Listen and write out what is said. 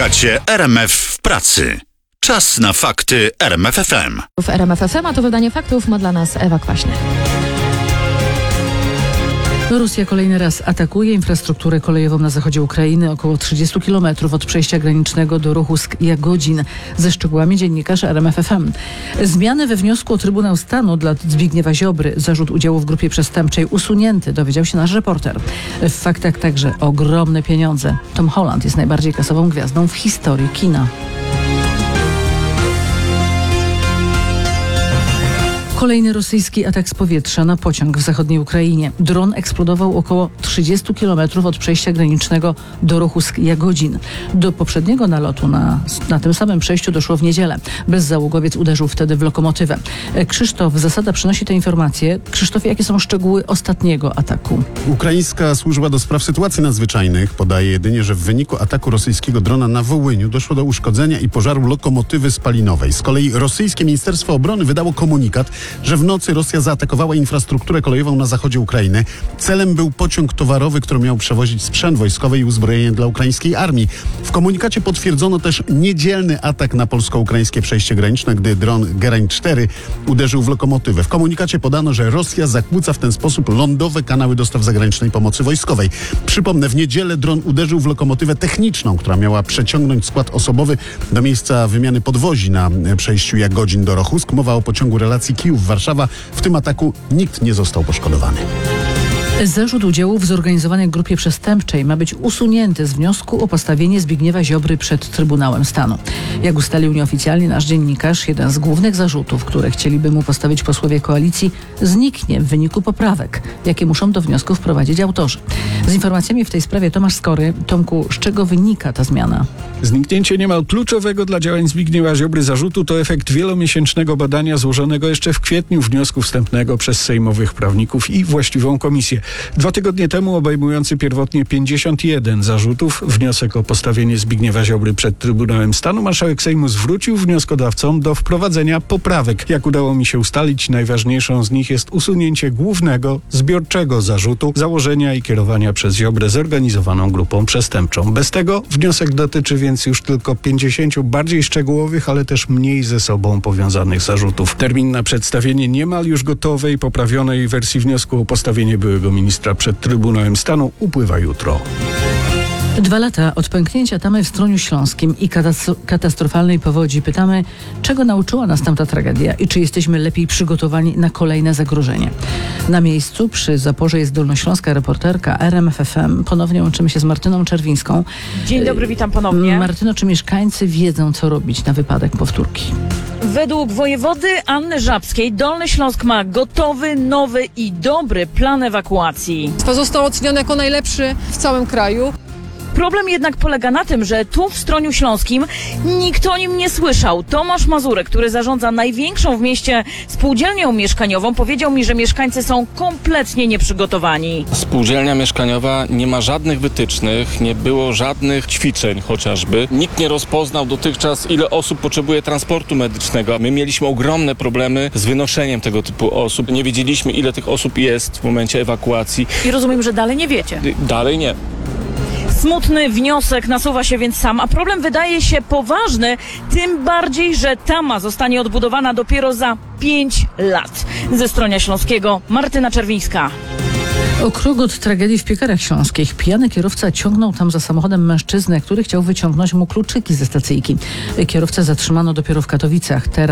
Słuchacie RMF w pracy. Czas na fakty RMF FM. W RMF FM, a to wydanie faktów ma dla nas Ewa Kwaśny. Rosja kolejny raz atakuje infrastrukturę kolejową na zachodzie Ukrainy, około 30 km od przejścia granicznego do Rochusk-Jagodzin. Ze szczegółami dziennikarz RMF FM. Zmiany we wniosku o Trybunał Stanu dla Zbigniewa Ziobry, zarzut udziału w grupie przestępczej usunięty, dowiedział się nasz reporter. W faktach także ogromne pieniądze. Tom Holland jest najbardziej kasową gwiazdą w historii kina. Kolejny rosyjski atak z powietrza na pociąg w zachodniej Ukrainie. Dron eksplodował około 30 km od przejścia granicznego do Rochusk-Jagodzin. Do poprzedniego nalotu na tym samym przejściu doszło w niedzielę. Bezzałogowiec uderzył wtedy w lokomotywę. Krzysztof Zasada przynosi te informacje. Krzysztofie, jakie są szczegóły ostatniego ataku? Ukraińska służba do spraw sytuacji nadzwyczajnych podaje jedynie, że w wyniku ataku rosyjskiego drona na Wołyniu doszło do uszkodzenia i pożaru lokomotywy spalinowej. Z kolei rosyjskie Ministerstwo Obrony wydało komunikat, że w nocy Rosja zaatakowała infrastrukturę kolejową na zachodzie Ukrainy. Celem był pociąg towarowy, który miał przewozić sprzęt wojskowy i uzbrojenie dla ukraińskiej armii. W komunikacie potwierdzono też niedzielny atak na polsko-ukraińskie przejście graniczne, gdy dron Gerań-4 uderzył w lokomotywę. W komunikacie podano, że Rosja zakłóca w ten sposób lądowe kanały dostaw zagranicznej pomocy wojskowej. Przypomnę, w niedzielę dron uderzył w lokomotywę techniczną, która miała przeciągnąć skład osobowy do miejsca wymiany podwozi na przejściu Jagodzin do Rochusk. Mowa o pociągu relacji Kijów-Warszawa. W tym ataku nikt nie został poszkodowany. Zarzut udziału w zorganizowanej grupie przestępczej ma być usunięty z wniosku o postawienie Zbigniewa Ziobry przed Trybunałem Stanu. Jak ustalił nieoficjalnie nasz dziennikarz, jeden z głównych zarzutów, które chcieliby mu postawić posłowie koalicji, zniknie w wyniku poprawek, jakie muszą do wniosku wprowadzić autorzy. Z informacjami w tej sprawie Tomasz Skory. Tomku, z czego wynika ta zmiana? Zniknięcie niemal kluczowego dla działań Zbigniewa Ziobry zarzutu to efekt wielomiesięcznego badania złożonego jeszcze w kwietniu wniosku wstępnego przez sejmowych prawników i właściwą komisję. 2 tygodnie temu obejmujący pierwotnie 51 zarzutów wniosek o postawienie Zbigniewa Ziobry przed Trybunałem Stanu marszałek Sejmu zwrócił wnioskodawcom do wprowadzenia poprawek. Jak udało mi się ustalić, najważniejszą z nich jest usunięcie głównego, zbiorczego zarzutu założenia i kierowania przez Ziobrę zorganizowaną grupą przestępczą. Bez tego wniosek dotyczy więc już tylko 50 bardziej szczegółowych, ale też mniej ze sobą powiązanych zarzutów. Termin na przedstawienie niemal już gotowej, poprawionej wersji wniosku o postawienie byłego ministra przed Trybunałem Stanu upływa jutro. 2 lata od pęknięcia tamy w Stroniu Śląskim i katastrofalnej powodzi. Pytamy, czego nauczyła nas tamta tragedia i czy jesteśmy lepiej przygotowani na kolejne zagrożenie. Na miejscu przy zaporze jest dolnośląska reporterka RMF FM. Ponownie łączymy się z Martyną Czerwińską. Dzień dobry, witam ponownie. Martyno, czy mieszkańcy wiedzą, co robić na wypadek powtórki? Według wojewody Anny Żabskiej Dolny Śląsk ma gotowy, nowy i dobry plan ewakuacji. Został oceniony jako najlepszy w całym kraju. Problem jednak polega na tym, że tu w Stroniu Śląskim nikt o nim nie słyszał. Tomasz Mazurek, który zarządza największą w mieście spółdzielnią mieszkaniową, powiedział mi, że mieszkańcy są kompletnie nieprzygotowani. Spółdzielnia mieszkaniowa nie ma żadnych wytycznych, nie było żadnych ćwiczeń chociażby. Nikt nie rozpoznał dotychczas, ile osób potrzebuje transportu medycznego. My mieliśmy ogromne problemy z wynoszeniem tego typu osób. Nie wiedzieliśmy, ile tych osób jest w momencie ewakuacji. I rozumiem, że dalej nie wiecie. Dalej nie. Smutny wniosek nasuwa się więc sam, a problem wydaje się poważny, tym bardziej, że tama zostanie odbudowana dopiero za 5 lat. Ze Stronia Śląskiego Martyna Czerwińska. O krok od tragedii w Piekarach Śląskich. Pijany kierowca ciągnął tam za samochodem mężczyznę, który chciał wyciągnąć mu kluczyki ze stacyjki. Kierowcę zatrzymano dopiero w Katowicach. Teraz